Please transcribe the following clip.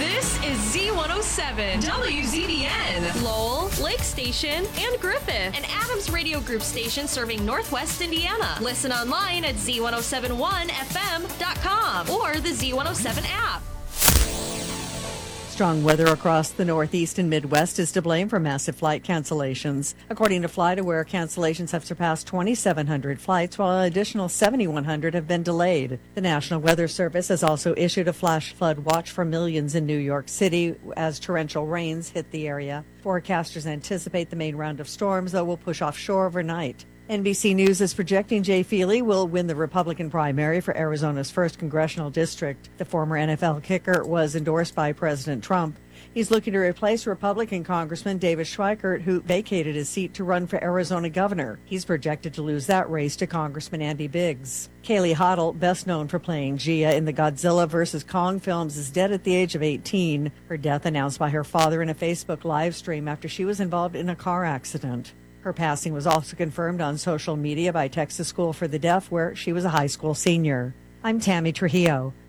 This is Z107, WZDN, Lowell, Lake Station, and Griffith, an Adams Radio Group station serving Northwest Indiana. Listen online at Z1071FM.com or the Z107 app. Strong weather across the Northeast and Midwest is to blame for massive flight cancellations. According to FlightAware, cancellations have surpassed 2,700 flights, while an additional 7,100 have been delayed. The National Weather Service has also issued a flash flood watch for millions in New York City as torrential rains hit the area. Forecasters anticipate the main round of storms, though, will push offshore overnight. NBC News is projecting Jay Feely will win the Republican primary for Arizona's 1st congressional district. The former NFL kicker was endorsed by President Trump. He's looking to replace Republican Congressman David Schweikert, who vacated his seat to run for Arizona governor. He's projected to lose that race to Congressman Andy Biggs. Kaylee Hoddle, best known for playing Gia in the Godzilla vs. Kong films, is dead at the age of 18. Her death announced by her father in a Facebook live stream after she was involved in a car accident. Her passing was also confirmed on social media by Texas School for the Deaf, where she was a high school senior. I'm Tammy Trujillo.